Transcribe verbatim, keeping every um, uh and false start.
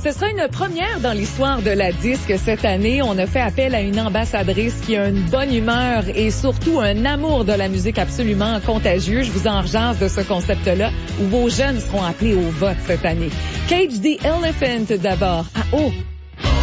Ce sera une première dans l'histoire de la disque cette année. On a fait appel à une ambassadrice qui a une bonne humeur et surtout un amour de la musique absolument contagieux. Je vous en rejase de ce concept-là où vos jeunes seront appelés au vote cette année. Cage the Elephant d'abord. Ah oh!